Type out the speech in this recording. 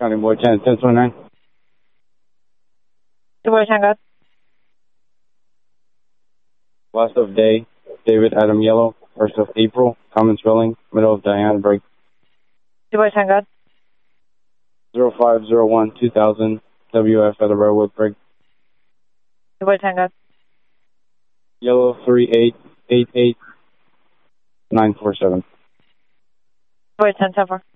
County Boy 10, 1029. Boy Tango. Last of day, David Adam Yellow. First of April, common spelling, middle of Diana break. Boy Tango. 0501 2000, WF at the railroad break. Boy Tango. Yellow 3888 947. Boy 10 4.